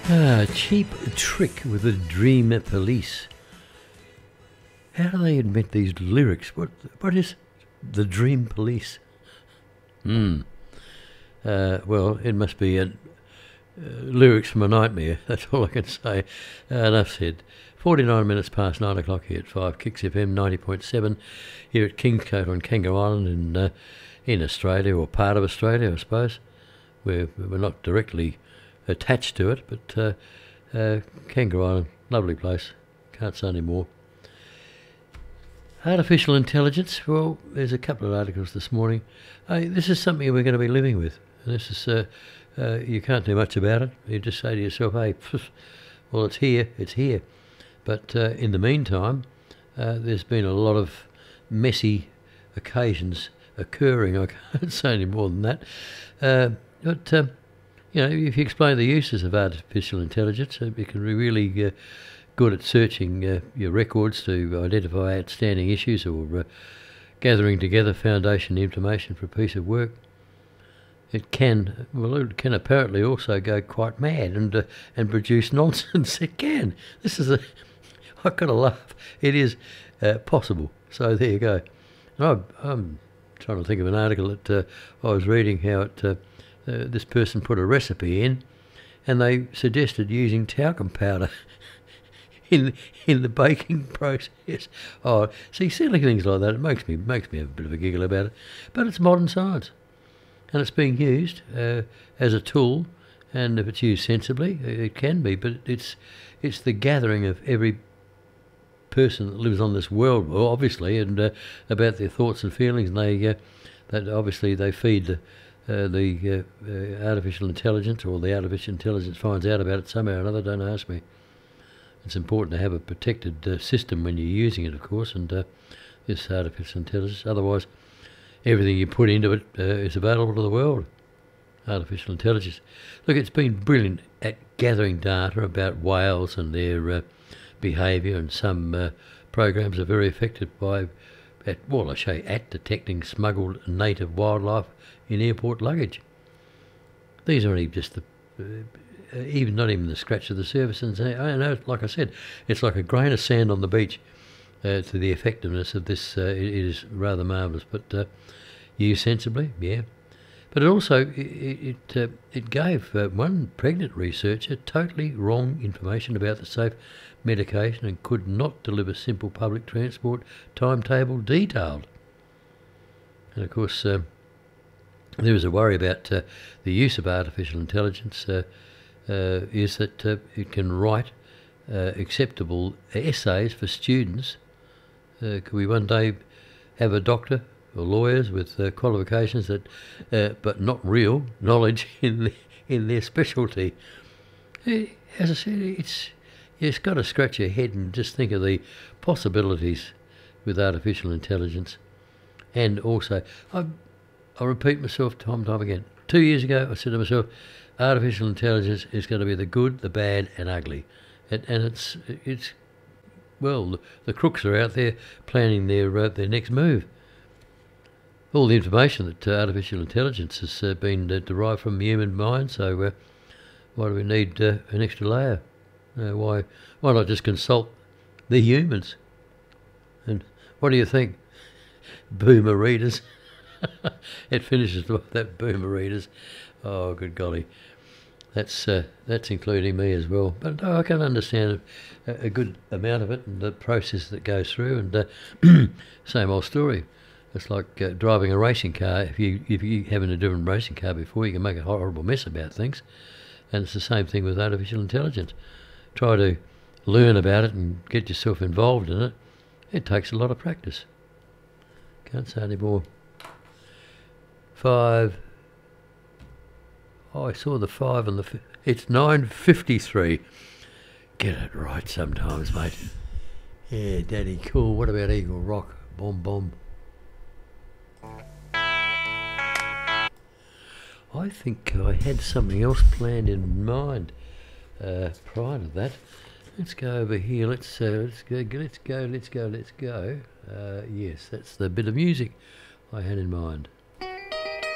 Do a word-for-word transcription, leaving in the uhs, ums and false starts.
Ah, cheap trick with the Dream Police. How do they invent these lyrics? What what is the Dream Police? Hmm. Uh, well, it must be a, uh, lyrics from a nightmare. That's all I can say. Uh, enough said. Forty-nine minutes past nine o'clock here at Five Kicks F M ninety point seven here at Kingscote on Kangaroo Island in uh, in Australia, or part of Australia, I suppose. We're we're not directly attached to it, but uh, uh, Kangaroo Island, lovely place. Can't say any more. Artificial intelligence. Well, there's a couple of articles this morning. Uh, this is something we're going to be living with. This is uh, uh, you can't do much about it. You just say to yourself, "Hey, pff, well, it's here, it's here." But uh, in the meantime, uh, there's been a lot of messy occasions occurring. I can't say any more than that. Uh, but um, you know, if you explain the uses of artificial intelligence, uh, it can be really uh, good at searching uh, your records to identify outstanding issues, or uh, gathering together foundation information for a piece of work. It can, well, it can apparently also go quite mad and uh, and produce nonsense. It can. This is a, I've got to laugh. It is uh, possible. So there you go. And I'm, I'm trying to think of an article that uh, I was reading, how it, uh, uh, this person put a recipe in, and they suggested using talcum powder in in the baking process. Oh, see, silly things like that, it makes me makes me have a bit of a giggle about it. But it's modern science, and it's being used uh, as a tool, and if it's used sensibly, it can be. But it's it's the gathering of every person that lives on this world, well, obviously, and uh, about their thoughts and feelings, and they uh, that obviously they feed the uh, the uh, uh, artificial intelligence, or the artificial intelligence finds out about it somehow or another. Don't ask me. It's important to have a protected uh, system when you're using it, of course, and uh, this artificial intelligence. Otherwise, everything you put into it uh, is available to the world. Artificial intelligence. Look, it's been brilliant at gathering data about whales and their uh, behaviour, and some uh, programs are very effective by, at, well, I say, at detecting smuggled native wildlife in airport luggage. These are only just the, uh, even not even the scratch of the surface. And I know, like I said, it's like a grain of sand on the beach uh, to the effectiveness of this. Uh, it, it is rather marvellous, but uh, used sensibly, yeah. But it also it it, uh, it gave uh, one pregnant researcher totally wrong information about the safe medication, and could not deliver simple public transport timetable detailed. And of course, uh, there is a worry about uh, the use of artificial intelligence. Uh, uh, is that uh, it can write uh, acceptable essays for students. Uh, could we one day have a doctor or lawyers with uh, qualifications that, uh, but not real knowledge in the, in their specialty? Uh, as I said, it's you've got to scratch your head and just think of the possibilities with artificial intelligence. And also, I I repeat myself time and time again. Two years ago, I said to myself, artificial intelligence is going to be the good, the bad, and ugly. And, and it's it's well, the, the crooks are out there planning their uh, their next move. All the information that uh, artificial intelligence has uh, been uh, derived from the human mind. So uh, why do we need uh, an extra layer? Uh, why why not just consult the humans? And what do you think, boomer readers? It finishes with that, boomer readers. Oh, good golly. That's uh, that's including me as well. But no, I can understand a, a good amount of it, and the process that goes through. And uh, same old story. It's like uh, driving a racing car. If you if you haven't driven a racing car before, you can make a horrible mess about things. And it's the same thing with artificial intelligence. Try to learn about it and get yourself involved in it. It takes a lot of practice. Can't say any more. Five. Oh, I saw the five and the. Fi it's nine fifty-three. Get it right sometimes, mate. Yeah, Daddy, cool. What about Eagle Rock? Bomb, bomb. I think I had something else planned in mind uh, prior to that. Let's go over here. Let's uh, let's go. Let's go. Let's go. Let's go. Uh, yes, that's the bit of music I had in mind.